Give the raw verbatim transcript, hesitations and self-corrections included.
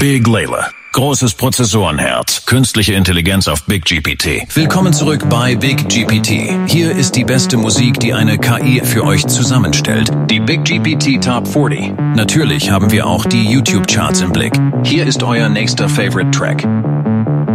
Big Layla. Großes Prozessorenherz. Künstliche Intelligenz auf Big G P T. Willkommen zurück bei Big G P T. Hier ist die beste Musik, die eine K I für euch zusammenstellt. Die Big G P T Top vierzig. Natürlich haben wir auch die YouTube-Charts im Blick. Hier ist euer nächster Favorite Track.